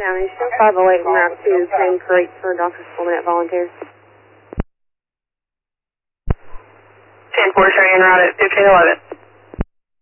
County, show 508 and Route 2, Crane Creek for Dr. Fulminant volunteer. 10-4 showing en route at 1511.